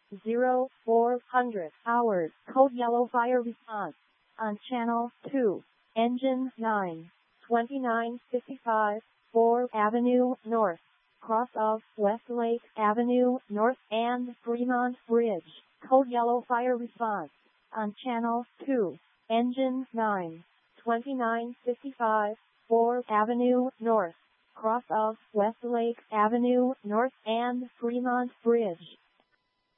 0400 hours. Code yellow fire response on channel 2. Engine 9. 2955 4 Avenue North. Cross of Westlake Avenue North and Fremont Bridge. Code yellow fire response on channel 2. Engine 9. 2955 4 Avenue North. Cross of Westlake Avenue North and Fremont Bridge.